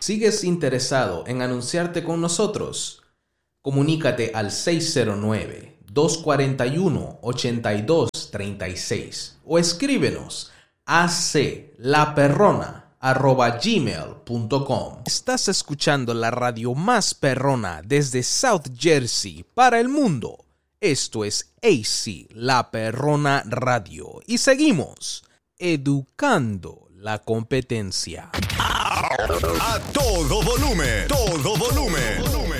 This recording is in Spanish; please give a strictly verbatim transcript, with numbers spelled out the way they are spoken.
¿Sigues interesado en anunciarte con nosotros? Comunícate al seis cero nueve, dos cuatro uno, ocho dos tres seis o escríbenos a aclaperrona arroba gmail punto com. Estás escuchando la radio más perrona desde South Jersey para el mundo. Esto es A C, La Perrona Radio. Y seguimos educando la competencia. A todo volumen, todo volumen. volumen.